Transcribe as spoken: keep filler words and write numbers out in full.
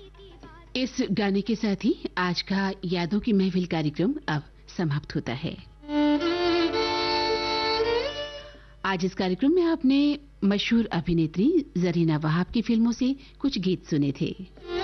इस गाने के साथ ही आज का यादों की महफिल कार्यक्रम अब समाप्त होता है। आज इस कार्यक्रम में आपने मशहूर अभिनेत्री जरीना वहाब की फिल्मों से कुछ गीत सुने थे।